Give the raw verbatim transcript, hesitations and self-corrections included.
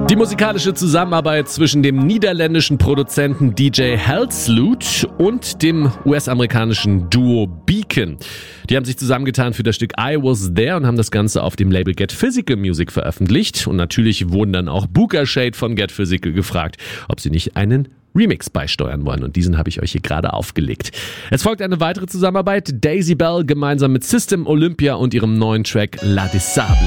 Die musikalische Zusammenarbeit zwischen dem niederländischen Produzenten D J Halsloot und dem U S-amerikanischen Duo Beacon. Die haben sich zusammengetan für das Stück I Was There und haben das Ganze auf dem Label Get Physical Music veröffentlicht. Und natürlich wurden dann auch Booker Shade von Get Physical gefragt, ob sie nicht einen Remix beisteuern wollen. Und diesen habe ich euch hier gerade aufgelegt. Es folgt eine weitere Zusammenarbeit. Daisy Bell gemeinsam mit System Olympia und ihrem neuen Track La Disable.